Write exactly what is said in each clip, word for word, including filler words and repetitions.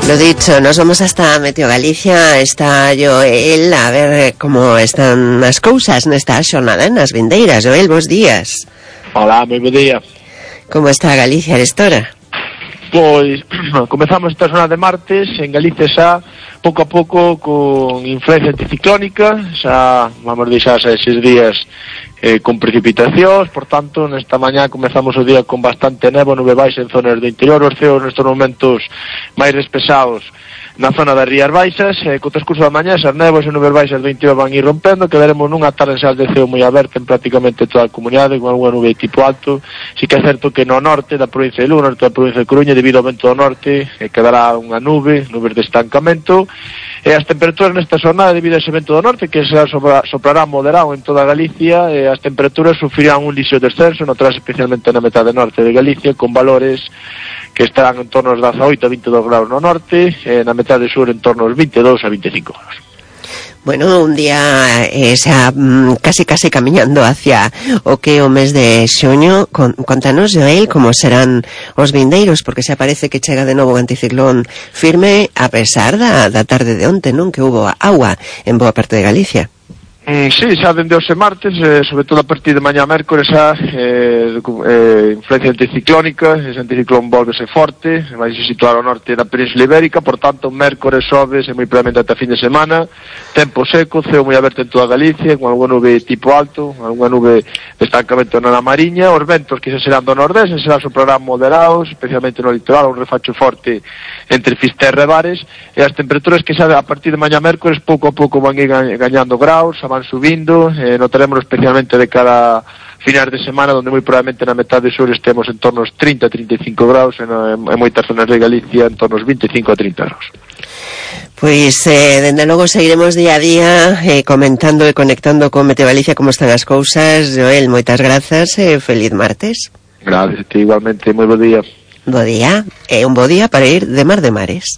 Lo dicho, nos vamos hasta Meteo Galicia. Está Joel a ver como están as cousas nesta xornada nas vindeiras. Joel, bons días. Hola, moi bo día. Como está Galicia esta hora? Pois, comezamos esta zona de martes en Galicia xa, pouco a pouco, con influencia anticiclónica, xa vamos deixar xa esses días eh, con precipitacións, por tanto, nesta mañá comezamos o día con bastante nevo, nube baixa en zonas do interior, os ceos nestes momentos máis despesados na zona das Rías Baixas, e eh, co transcurso da mañá, esas nevos e nubes baixas do interior van ir rompendo, quedaremos nunha tarde xa de ceo moi aberta en prácticamente toda a comunidade, con algunha nube de tipo alto. Si que é certo que no norte da provincia de Lugo, norte da provincia de Coruña, debido ao vento do norte, eh, quedará unha nube, nubes de estancamento, e as temperaturas nesta zona, debido a ese vento do norte, que se sopra, soprará moderado en toda Galicia, e as temperaturas sufrirán un lixo descenso, notarás especialmente na metade norte de Galicia, con valores que estarán en torno aos dezaoito a veintidós graus no norte, e na metade sur en torno aos veintidós a veinticinco graus. Bueno, un día eh, xa mm, casi casi camiñando hacia o que o mes de xuño. Con, contanos, Joel, como serán os vindeiros, porque xa parece que chega de novo o anticiclón firme, a pesar da, da tarde de onte, non? Que hubo agua en boa parte de Galicia. Mm, sí, xa dende hoxe martes, eh, sobre todo a partir de mañá mércores, xa eh, eh, influencia anticiclónica, ese anticiclón volvese forte, vai se situar ao norte da Península Ibérica, por tanto, mércores, xoves e moi probablemente ata fin de semana, tempo seco, ceo moi aberto en toda Galicia, con algunha nube tipo alto, algunha nube de estancamento na Mariña, os ventos que se serán do nordés, se serán soprarán moderados, especialmente no litoral, un refacho forte entre Fisterra e Bares, e as temperaturas que xa a partir de mañá mércores pouco a pouco van ir gañando graus, van subindo, eh, notaremos especialmente de cara a finais de semana, onde moi probablemente na metade sur estemos en torno aos trinta a trinta e cinco graus, en, en moitas zonas de Galicia en torno aos veinticinco a trinta graus. Pois, eh, dende logo seguiremos día a día eh, comentando e conectando con Meteo Galicia como están as cousas. Joel, moitas grazas e eh, feliz martes. Gracias, igualmente, moi bo día. Bo día, e un bo día para ir de mar de mares.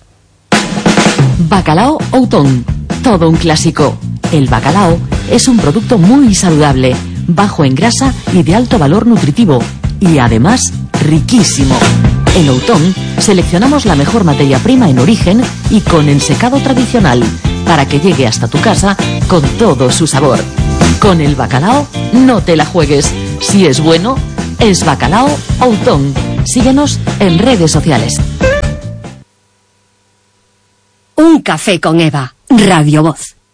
Bacalao Outón, todo un clásico. El bacalao es un producto muy saludable, bajo en grasa y de alto valor nutritivo, y además riquísimo. En Outón seleccionamos la mejor materia prima en origen y con ensecado tradicional, para que llegue hasta tu casa con todo su sabor. Con el bacalao no te la juegues. Si es bueno, es Bacalao Outón. Síguenos en redes sociales. Un café con Eva, Radio Voz.